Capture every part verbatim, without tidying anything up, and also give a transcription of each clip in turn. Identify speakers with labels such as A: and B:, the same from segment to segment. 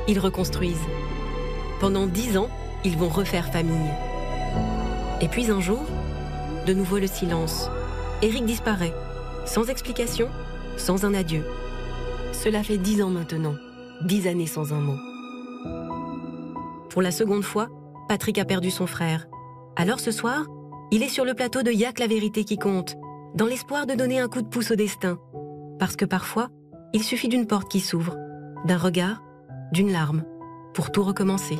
A: ils reconstruisent. Pendant dix ans, ils vont refaire famille. Et puis un jour, de nouveau le silence. Éric disparaît, sans explication, sans un adieu. Cela fait dix ans maintenant, dix années sans un mot. Pour la seconde fois, Patrick a perdu son frère. Alors ce soir, il est sur le plateau de Y'a que la vérité qui compte, dans l'espoir de donner un coup de pouce au destin. Parce que parfois, il suffit d'une porte qui s'ouvre, d'un regard, d'une larme, pour tout recommencer.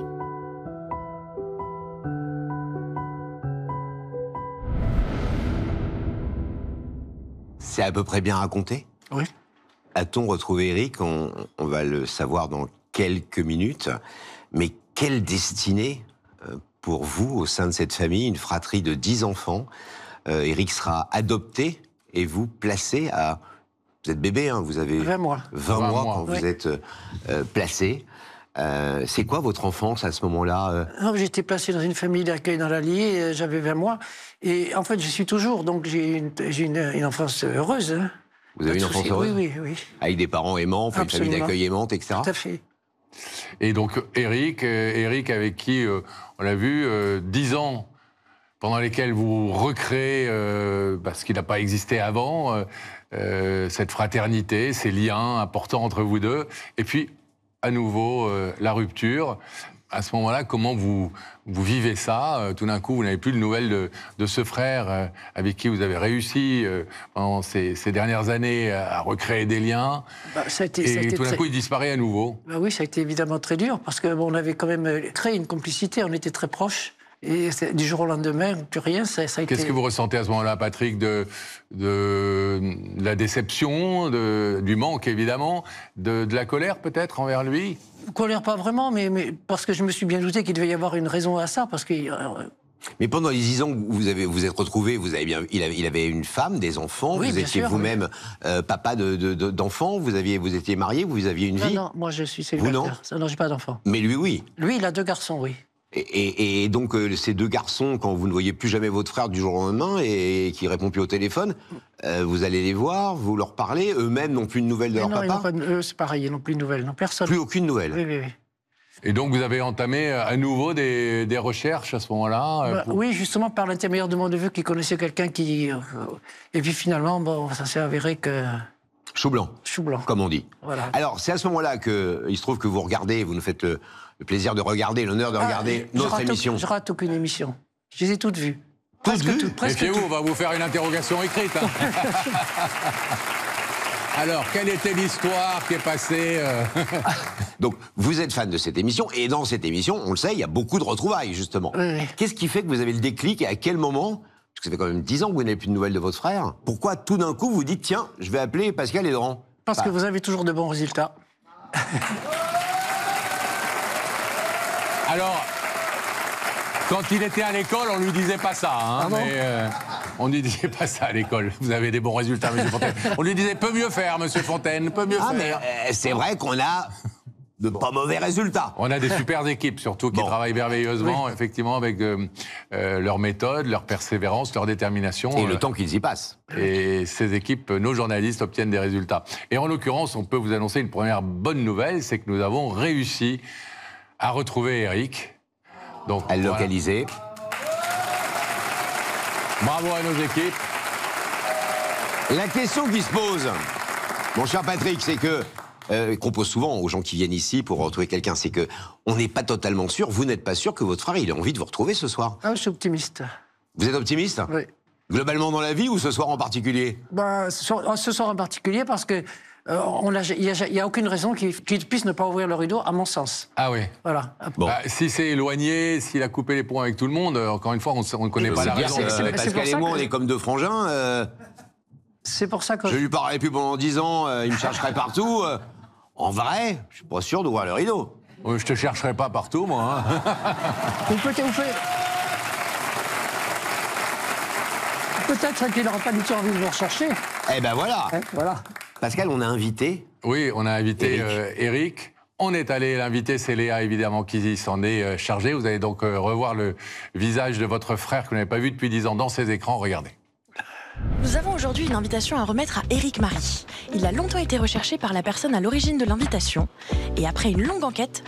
B: C'est à peu près bien raconté?
C: Oui.
B: A-t-on retrouvé Éric? on, on va le savoir dans quelques minutes. Mais quelle destinée euh, pour vous au sein de cette famille, une fratrie de dix enfants. Euh, Éric sera adopté et vous placé à... Vous êtes bébé, hein, vous avez
C: vingt mois.
B: vingt mois quand
C: oui.
B: vous êtes euh, placé. Euh, c'est quoi votre enfance à ce moment-là?
C: J'étais placé dans une famille d'accueil dans l'Allier, j'avais vingt mois. Et en fait, je suis toujours, donc j'ai une, une, une enfance heureuse. Hein.
B: Vous avez une enfance heureuse?
C: Oui, oui, oui.
B: Avec des parents aimants, une famille d'accueil aimante, et cetera.
C: Tout à fait.
D: Et donc, Éric, euh, Éric avec qui, euh, on l'a vu, euh, dix ans pendant lesquels vous recréez, euh, parce qu'il n'a pas existé avant, euh, euh, cette fraternité, ces liens importants entre vous deux. Et puis, à nouveau, euh, la rupture. À ce moment-là, comment vous, vous vivez ça? euh, Tout d'un coup, vous n'avez plus de nouvelles de, de ce frère euh, avec qui vous avez réussi euh, pendant ces, ces dernières années à recréer des liens.
C: Bah, ça a été,
D: et
C: ça a été
D: tout d'un
C: très...
D: coup, il disparaît à nouveau.
C: Bah oui, ça a été évidemment très dur parce qu'on bon, avait quand même créé une complicité, on était très proches. Et du jour au lendemain, plus rien, ça, ça a été...
D: Qu'est-ce que vous ressentez à ce moment-là, Patrick, de, de, de la déception, de, du manque, évidemment, de, de la colère, peut-être, envers lui?
C: Colère, pas vraiment, mais, mais parce que je me suis bien douté qu'il devait y avoir une raison à ça, parce que... Euh...
B: Mais pendant les dix ans que vous avez, vous êtes retrouvés, vous avez bien, il avait, il avait une femme, des enfants,
C: oui,
B: vous étiez vous-même
C: oui.
B: euh, papa de, de, de, d'enfants, vous, aviez, vous étiez marié, vous aviez une vie?
C: Non, non, moi je suis célibataire.
B: Vous non?
C: Non, j'ai pas d'enfants.
B: Mais lui, oui.
C: Lui, il a deux garçons, oui.
B: Et, et, et donc, euh, ces deux garçons, quand vous ne voyez plus jamais votre frère du jour au lendemain et, et qui répond plus au téléphone, euh, vous allez les voir, vous leur parlez, eux-mêmes n'ont plus de nouvelles de
C: Mais
B: leur
C: non,
B: papa?
C: Non, eux, c'est pareil, ils n'ont plus de nouvelles, non, personne.
B: Plus aucune nouvelle?
C: Oui, oui, oui.
D: Et donc, vous avez entamé à nouveau des, des recherches à ce moment-là?
C: Bah,
D: pour...
C: Oui, justement, par l'intermédiaire de mon neveu qui connaissait quelqu'un qui... Euh, et puis finalement, bon, ça s'est avéré que...
B: Chou blanc.
C: Chou blanc.
B: Comme on dit.
C: Voilà.
B: Alors, c'est à ce moment-là qu'il se trouve que vous regardez, vous nous faites le, le plaisir de regarder, l'honneur de regarder
C: ah,
B: notre émission.
C: Au, je rate aucune émission. Je les ai toutes vues.
B: Toutes vues
C: toutes, presque
D: Méfiez-vous,
C: toutes.
D: on va vous faire une interrogation écrite. Hein. Alors, quelle était l'histoire qui est passée euh...
B: Donc, vous êtes fan de cette émission, et dans cette émission, on le sait, il y a beaucoup de retrouvailles, justement.
C: Oui, oui.
B: Qu'est-ce qui fait que vous avez le déclic, et à quel moment, parce que ça fait quand même dix ans que vous n'avez plus de nouvelles de votre frère, pourquoi tout d'un coup vous dites, tiens, je vais appeler Pascal Hédran?
C: Parce
B: bah.
C: que vous avez toujours de bons résultats.
D: Alors, quand il était à l'école, on lui disait pas ça, hein,
C: ah bon
D: mais euh, on lui disait pas ça à l'école. Vous avez des bons résultats, Monsieur Fontaine. On lui disait peut mieux faire, Monsieur Fontaine, peut mieux
B: ah,
D: faire.
B: mais euh, c'est vrai qu'on a de bon. pas mauvais résultats.
D: On a des super équipes, surtout, qui bon. travaillent merveilleusement, oui. effectivement, avec euh, euh, leur méthode, leur persévérance, leur détermination.
B: Et
D: euh,
B: le temps qu'ils y passent.
D: Et ces équipes, nos journalistes, obtiennent des résultats. Et en l'occurrence, on peut vous annoncer une première bonne nouvelle, c'est que nous avons réussi à retrouver Éric. Donc,
B: à le voilà. localiser.
D: Bravo à nos équipes.
B: La question qui se pose, mon cher Patrick, c'est que, euh, qu'on pose souvent aux gens qui viennent ici pour retrouver quelqu'un, c'est que on n'est pas totalement sûr, vous n'êtes pas sûr que votre frère, il a envie de vous retrouver ce soir.
C: Ah, je suis optimiste.
B: Vous êtes optimiste?
C: Oui.
B: Globalement dans la vie ou ce soir en particulier?
C: Bah, ce, soir, ce soir en particulier parce que Euh, il n'y a, a aucune raison qu'ils qu puissent ne pas ouvrir le rideau, à mon sens.
D: Ah oui.
C: Voilà.
D: Bon. Bah, si c'est éloigné, s'il a coupé les ponts avec tout le monde, encore une fois, on ne connaît pas la raison.
B: Euh, euh, Pascal et moi, que... on est comme deux frangins. Euh...
C: C'est pour ça que...
B: Je lui parlerai plus pendant dix ans, euh, il me chercherait partout. Euh... En vrai, je suis pas sûr d'ouvrir le rideau.
D: Euh, je te chercherai pas partout, moi. Hein.
C: Ou peut-être... Peut-être qu'il n'aura pas du tout envie de vous rechercher.
B: Eh ben voilà.
C: Eh, voilà.
B: Pascal, on a invité...
D: Oui, on a invité
B: Éric.
D: Euh, On est allé l'inviter, c'est Léa évidemment qui s'en est euh, chargée. Vous allez donc euh, revoir le visage de votre frère que vous n'avez pas vu depuis dix ans dans ses écrans. Regardez.
E: Nous avons aujourd'hui une invitation à remettre à Éric Marie. Il a longtemps été recherché par la personne à l'origine de l'invitation. Et après une longue enquête,